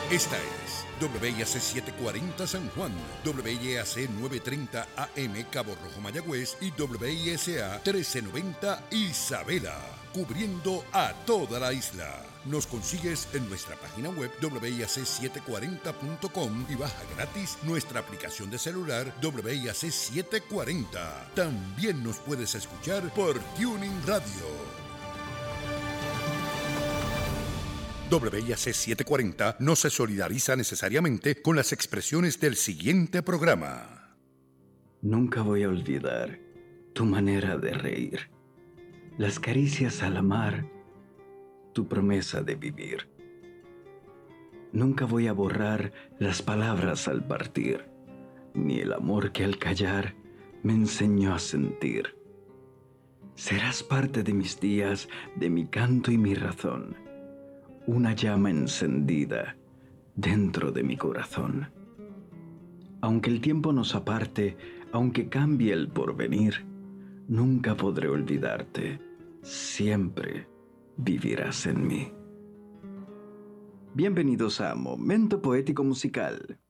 Esta es WIAC 740 San Juan, WIAC 930 AM Cabo Rojo Mayagüez y WISA 1390 Isabela, cubriendo a toda la isla. Nos consigues en nuestra página web WIAC740.com y baja gratis nuestra aplicación de celular WIAC 740. También nos puedes escuchar por Tuning Radio. WIAC 740 no se solidariza necesariamente con las expresiones del siguiente programa. Nunca voy a olvidar tu manera de reír, las caricias al amar, tu promesa de vivir. Nunca voy a borrar las palabras al partir, ni el amor que al callar me enseñó a sentir. Serás parte de mis días, de mi canto y mi razón, una llama encendida dentro de mi corazón. Aunque el tiempo nos aparte, aunque cambie el porvenir, nunca podré olvidarte, siempre vivirás en mí. Bienvenidos a Momento Poético Musical.